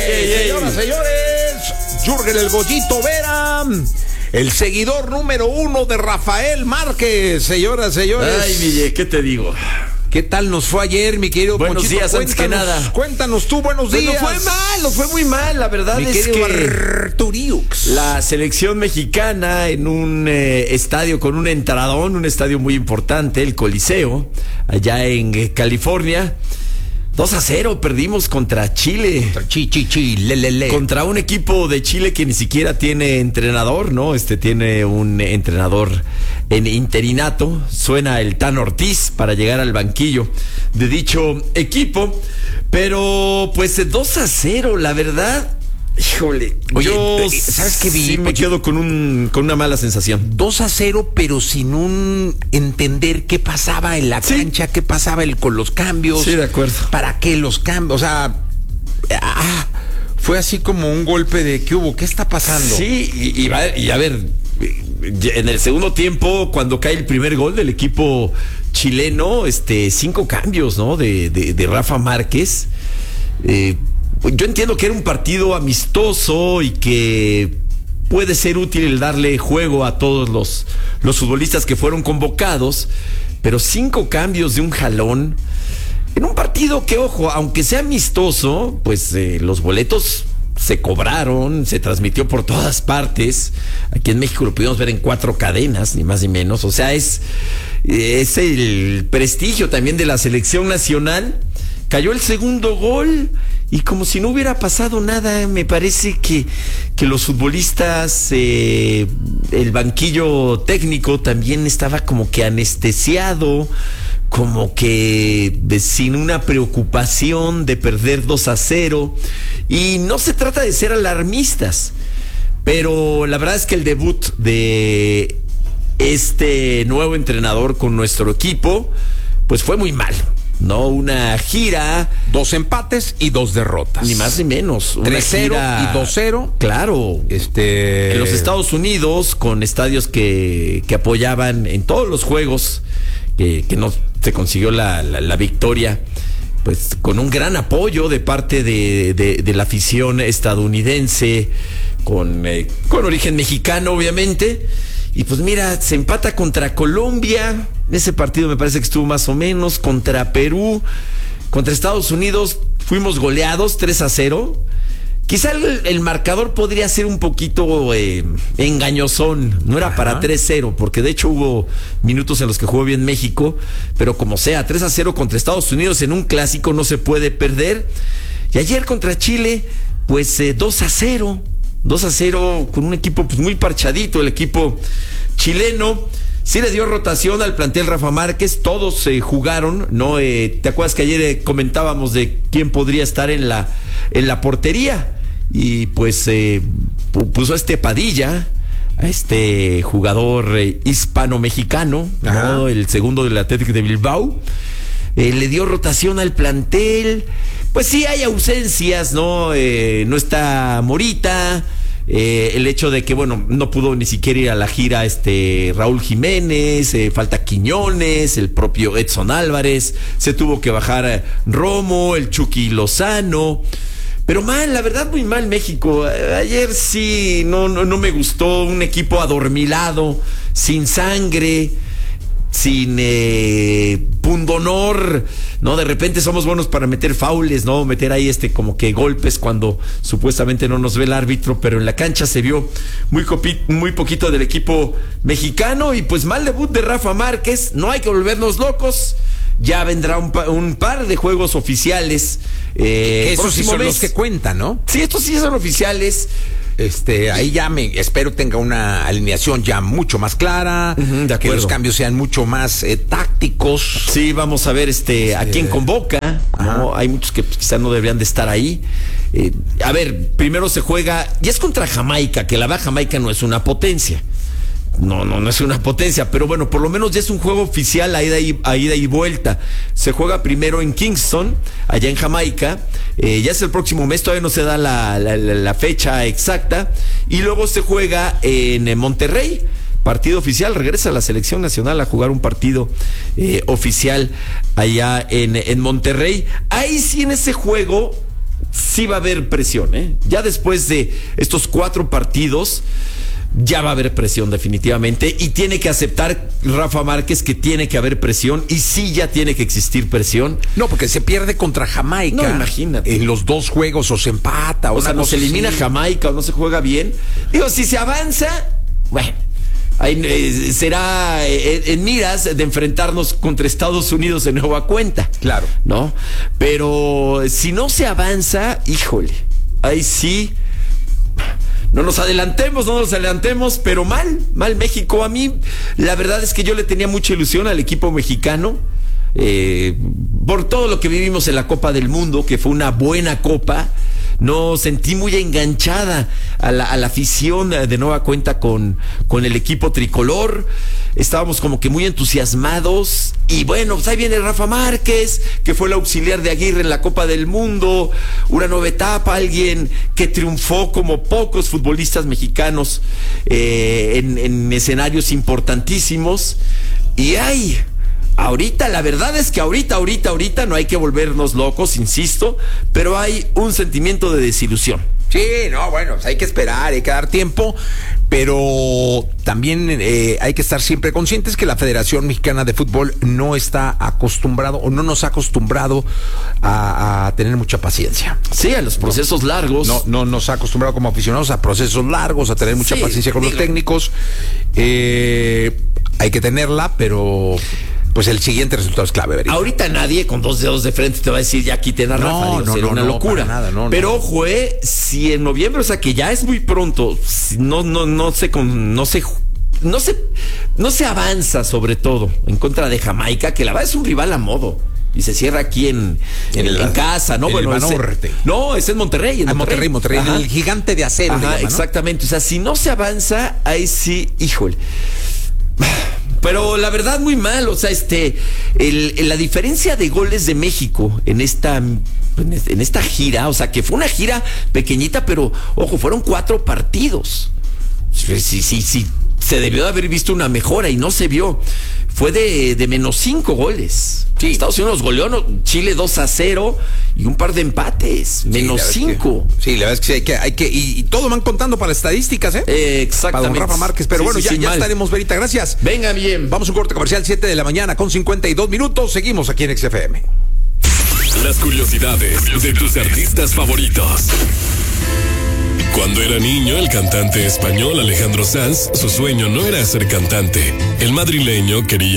Señoras, señores, Jürgen el Goyito Vera, el seguidor número 1 de Rafael Márquez. Señoras, señores. Ay, Miguel, ¿qué te digo? ¿Qué tal nos fue ayer, mi querido Buenos Ponchito? días, antes que nada. Cuéntanos tú, buenos días. Nos fue muy mal, la verdad mi es querido que Arturiux. la selección mexicana en un estadio con un entradón, un estadio muy importante, el Coliseo, allá en California. 2-0 perdimos contra Chile. Contra un equipo de Chile que ni siquiera tiene entrenador, ¿no? Tiene un entrenador en interinato. Suena el Tan Ortiz para llegar al banquillo de dicho equipo. Pero, pues, 2-0, la verdad. Híjole, oye, yo ¿sabes qué vi? Sí me quedo con una mala sensación. 2-0, pero sin un entender qué pasaba en la cancha, qué pasaba con los cambios. Sí, de acuerdo. ¿Para qué los cambios? O sea, fue así como un golpe de ¿qué hubo? ¿Qué está pasando? Sí, y a ver, en el segundo tiempo, cuando cae el primer gol del equipo chileno, 5 cambios, ¿no? De Rafa Márquez. Yo entiendo que era un partido amistoso y que puede ser útil el darle juego a todos los futbolistas que fueron convocados, pero 5 cambios de un jalón en un partido que, ojo, aunque sea amistoso, pues los boletos se cobraron, se transmitió por todas partes. Aquí en México lo pudimos ver en 4 cadenas, ni más ni menos. O sea, es el prestigio también de la selección nacional. Cayó el segundo gol y como si no hubiera pasado nada. Me parece que los futbolistas, el banquillo técnico también estaba como que anestesiado, como que sin una preocupación de perder 2-0. Y no se trata de ser alarmistas, pero la verdad es que el debut de este nuevo entrenador con nuestro equipo, pues fue muy mal. No, una gira. 2 empates y 2 derrotas. Ni más ni menos. 3-0 y 2-0. Claro. En los Estados Unidos, con estadios que apoyaban en todos los juegos, que no se consiguió la victoria, pues con un gran apoyo de parte de la afición estadounidense, con origen mexicano, obviamente. Y pues mira, se empata contra Colombia. Ese partido me parece que estuvo más o menos. Contra Perú, contra Estados Unidos, fuimos goleados 3-0. Quizá el marcador podría ser un poquito engañosón. No era para 3-0, porque de hecho hubo minutos en los que jugó bien México. Pero como sea, 3-0 contra Estados Unidos en un clásico no se puede perder. Y ayer contra Chile, pues 2-0. 2-0 con un equipo pues muy parchadito, el equipo chileno. Sí le dio rotación al plantel Rafa Márquez, todos jugaron, ¿no? ¿Te acuerdas que ayer comentábamos de quién podría estar en la portería? Y pues puso a Padilla, a este jugador hispano-mexicano, ¿no? El segundo del Atlético de Bilbao. Le dio rotación al plantel. Pues sí, hay ausencias, ¿no? No está Morita. El hecho de que, bueno, no pudo ni siquiera ir a la gira Raúl Jiménez, falta Quiñones, el propio Edson Álvarez, se tuvo que bajar Romo, el Chucky Lozano. Pero mal, la verdad, muy mal México. Ayer sí, no me gustó. Un equipo adormilado, sin sangre, sin pundonor, ¿no? De repente somos buenos para meter faules, ¿no? Meter ahí como que golpes cuando supuestamente no nos ve el árbitro, pero en la cancha se vio muy poquito del equipo mexicano. Y pues mal debut de Rafa Márquez. No hay que volvernos locos. Ya vendrá un par de juegos oficiales. Esos sí son los que cuentan, ¿no? Sí, estos sí son oficiales. Ahí ya espero tenga una alineación ya mucho más clara, que los cambios sean mucho más tácticos. Sí, vamos a ver a quién convoca, ¿no? Hay muchos que quizás no deberían de estar ahí. A ver, primero se juega, y es contra Jamaica, que la verdad Jamaica no es una potencia. No es una potencia, pero bueno, por lo menos ya es un juego oficial a ida y vuelta. Se juega primero en Kingston, allá en Jamaica. Ya es el próximo mes, todavía no se da la fecha exacta. Y luego se juega en Monterrey, partido oficial. Regresa la selección nacional a jugar un partido oficial allá en Monterrey. Ahí sí, en ese juego sí va a haber presión, ¿eh? Ya después de estos 4 partidos, ya va a haber presión definitivamente, y tiene que aceptar Rafa Márquez que tiene que haber presión, y sí ya tiene que existir presión. No, porque se pierde contra Jamaica. No, imagínate. En los 2 juegos o se empata. O sea, no se elimina Jamaica o no se juega bien. Digo, si se avanza, bueno, ahí será en miras de enfrentarnos contra Estados Unidos de nueva cuenta. Claro. ¿No? Pero si no se avanza, híjole, ahí sí. No nos adelantemos, pero mal México. A mí, la verdad es que yo le tenía mucha ilusión al equipo mexicano, por todo lo que vivimos en la Copa del Mundo, que fue una buena copa. No sentí muy enganchada a la afición de nueva cuenta con el equipo tricolor. Estábamos como que muy entusiasmados. Y bueno, pues ahí viene Rafa Márquez, que fue el auxiliar de Aguirre en la Copa del Mundo. Una nueva etapa, alguien que triunfó como pocos futbolistas mexicanos en escenarios importantísimos. Y ay, ahorita, la verdad es que ahorita no hay que volvernos locos, insisto, pero hay un sentimiento de desilusión. Sí, no, bueno, hay que esperar, hay que dar tiempo, pero también hay que estar siempre conscientes que la Federación Mexicana de Fútbol no está acostumbrado o no nos ha acostumbrado a tener mucha paciencia. Sí, a los procesos largos. No nos ha acostumbrado como aficionados a procesos largos, a tener mucha paciencia con los técnicos. Hay que tenerla, pero pues el siguiente resultado es clave, ¿verdad? Ahorita nadie con 2 dedos de frente te va a decir ya quiten a Rafa. Sería una locura. Nada, pero ojo, si en noviembre, o sea que ya es muy pronto, no se avanza, sobre todo en contra de Jamaica, que la verdad es un rival a modo. Y se cierra aquí en casa, ¿no? Bueno, es en Monterrey. En Monterrey, el gigante de acero. Ajá, exactamente. O sea, si no se avanza, ahí sí, híjole. Pero la verdad muy mal, o sea, la diferencia de goles de México en esta gira, o sea, que fue una gira pequeñita, pero ojo, fueron 4 partidos. Sí, se debió de haber visto una mejora y no se vio. Fue de -5 goles. Sí. Estados Unidos goleó, Chile 2-0 y un par de empates. -5. Sí, la verdad es que hay que y todo van contando para estadísticas, Exactamente. Para don Rafa Márquez, pero bueno, ya estaremos, Verita, gracias. Venga bien. Vamos a un corte comercial, 7 de la mañana con 52 minutos. Seguimos aquí en XFM. Las curiosidades de tus artistas favoritos. Cuando era niño, el cantante español Alejandro Sanz, su sueño no era ser cantante. El madrileño quería